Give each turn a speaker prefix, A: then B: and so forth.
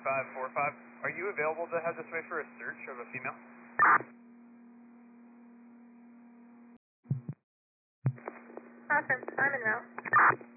A: 4545. Are you available to head this way for a search of a female?
B: Awesome. I'm en route.